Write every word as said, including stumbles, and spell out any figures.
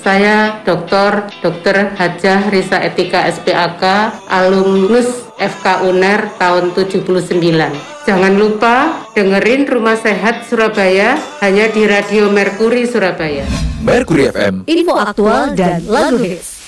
Saya Doktor Dokter Hajah Risa Etika S P A K, alumnus F K U N E R tahun tujuh puluh sembilan. Jangan lupa dengerin Rumah Sehat Surabaya hanya di Radio Merkuri Surabaya. Merkuri F M, info aktual dan lagu hits.